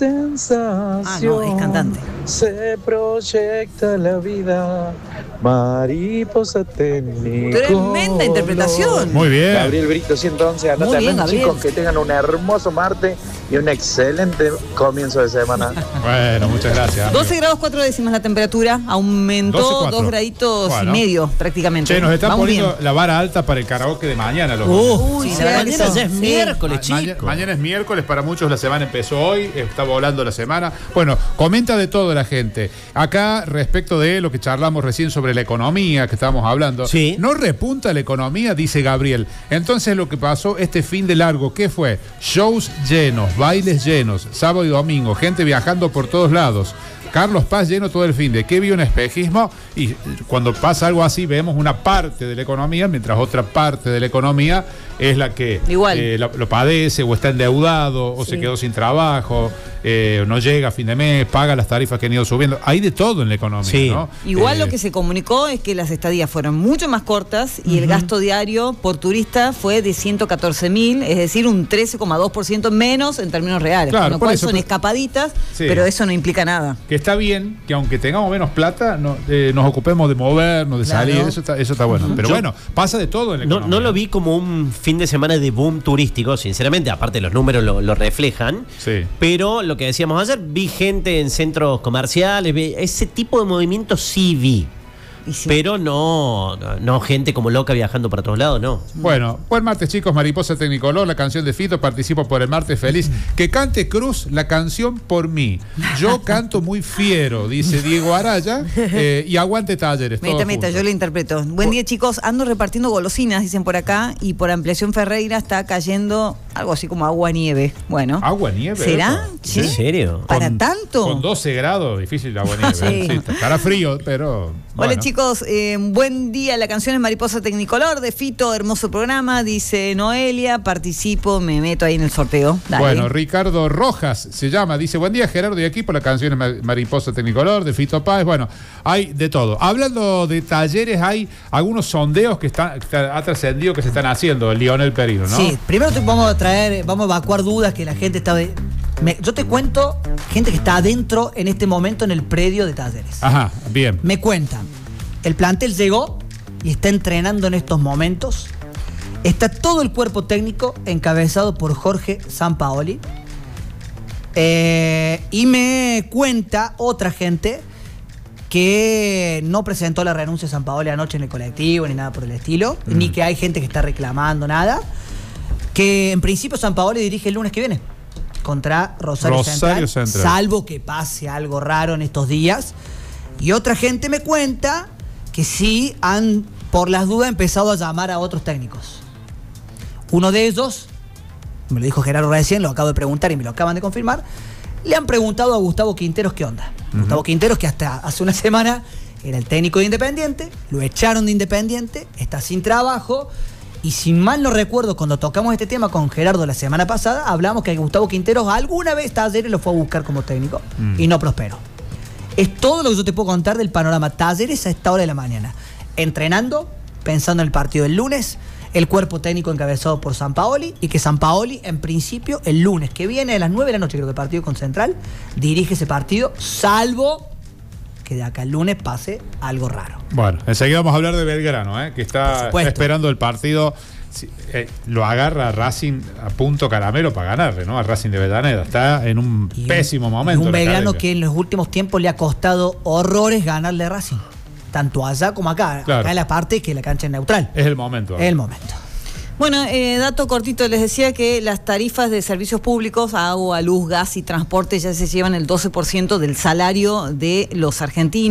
sensación. Ah, no, es cantante. Se proyecta la vida, mariposa técnico. Tremenda interpretación. Muy bien. Gabriel Brito 111, andate Muy bien, a Gabriel. chicos, que tengan un hermoso martes y un excelente comienzo de semana. Bueno, muchas gracias. 12 grados 4 décimas la temperatura, aumentó 12,4. 2 graditos Bueno. y medio prácticamente. Che, nos está Vamos poniendo bien. la vara alta para el karaoke de mañana. Uy, Sí, sí, la verdad que eso. ya es Sí. miércoles, chicos. Mañana es miércoles, para muchos la semana empezó hoy, está volando la semana. Bueno, comenta de todo la gente. Acá, respecto de lo que charlamos recién sobre la economía que estábamos hablando, Sí. no repunta la economía, dice Gabriel. Entonces lo que pasó este fin de largo, ¿qué fue? Shows llenos, bailes llenos, sábado y domingo, gente viajando por todos lados. Carlos Paz lleno todo el fin de. ¿Qué vio un espejismo? Y cuando pasa algo así, vemos una parte de la economía, mientras otra parte de la economía es la que Igual. lo padece, o está endeudado, o se quedó sin trabajo, no llega a fin de mes, paga las tarifas que han ido subiendo. Hay de todo en la economía, Sí. ¿no? Igual lo que se comunicó es que las estadías fueron mucho más cortas y el gasto diario por turista fue de 114.000, es decir, un 13,2% menos en términos reales. Claro, con lo por cual eso, son pero- escapaditas, Sí. pero eso no implica nada. Que está bien que aunque tengamos menos plata, nos ocupemos de movernos, de Claro. salir, eso está bueno. Pero Yo- bueno, pasa de todo en la economía. No lo vi como un fin de semana de boom turístico, sinceramente, aparte los números lo reflejan. Sí. Pero lo que decíamos ayer, vi gente en centros comerciales, ese tipo de movimientos sí vi. Y sí. Pero no gente como loca viajando para todos lados, no. Bueno, buen martes, chicos. Mariposa Tecnicolor, la canción de Fito. Participo por el martes feliz. Que cante Cruz la canción por mí. Yo canto muy fiero, dice Diego Araya. Y aguante Talleres. Meta, todos meta, juntos. yo le interpreto. Buen día, chicos. Ando repartiendo golosinas, dicen por acá, y por Ampliación Ferreira está cayendo algo así como agua-nieve. Bueno. ¿Agua-nieve? ¿Será? Eso. ¿Sí? ¿En serio? ¿Para Con- tanto? Con 12 grados, difícil la agua-nieve. Sí. Sí, estará frío, pero. Hola bueno. chicos, buen día, la canción es Mariposa Tecnicolor de Fito, hermoso programa, dice Noelia, participo, me meto ahí en el sorteo. Dale. Bueno, Ricardo Rojas se llama, dice, buen día Gerardo y equipo, la canción es Mariposa Tecnicolor de Fito Páez. Bueno, hay de todo. Hablando de Talleres, hay algunos sondeos que ha trascendido que se están haciendo, Lionel Perino, ¿no? Sí, primero vamos a evacuar dudas que la gente está... yo te cuento gente que está adentro en este momento en el predio de Talleres. Ajá, bien. Me cuentan, el plantel llegó y está entrenando en estos momentos. Está todo el cuerpo técnico encabezado por Jorge Sampaoli. Y me cuenta otra gente que no presentó la renuncia de Sampaoli anoche en el colectivo ni nada por el estilo, ni que hay gente que está reclamando nada. Que en principio Sampaoli dirige el lunes que viene contra Rosario Central, salvo que pase algo raro en estos días. Y otra gente me cuenta que sí han, por las dudas, empezado a llamar a otros técnicos. Uno de ellos, me lo dijo Gerardo recién, lo acabo de preguntar y me lo acaban de confirmar, le han preguntado a Gustavo Quinteros qué onda. Gustavo Quinteros, que hasta hace una semana era el técnico de Independiente, lo echaron de Independiente, está sin trabajo. Y si mal no recuerdo, cuando tocamos este tema con Gerardo la semana pasada, hablamos que Gustavo Quinteros alguna vez Talleres lo fue a buscar como técnico y no prosperó. Es todo lo que yo te puedo contar del panorama Talleres a esta hora de la mañana. Entrenando, pensando en el partido del lunes, el cuerpo técnico encabezado por Sampaoli, y que Sampaoli, en principio, el lunes que viene a las 9 de la noche, creo que el partido con Central, dirige ese partido, salvo que de acá el lunes pase algo raro. Bueno, enseguida vamos a hablar de Belgrano, que está esperando el partido. Lo agarra Racing a punto caramelo para ganarle, ¿no? A Racing de Avellaneda. Está en un pésimo momento. Y un Belgrano que en los últimos tiempos le ha costado horrores ganarle a Racing. Tanto allá como acá. Claro. Acá en la parte que la cancha es neutral. Es el momento. Es el momento. Bueno, dato cortito, les decía que las tarifas de servicios públicos, agua, luz, gas y transporte ya se llevan el 12% del salario de los argentinos.